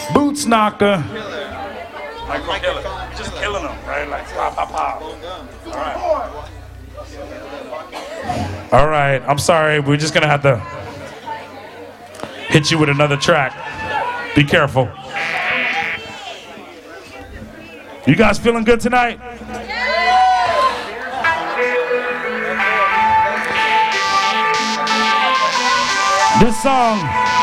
Boots Knocker. Microphone killer. Just killing them, right? Like pop, pop, pop. All right. All right. I'm sorry. We're just gonna have to hit you with another track. Be careful. You guys feeling good tonight? This song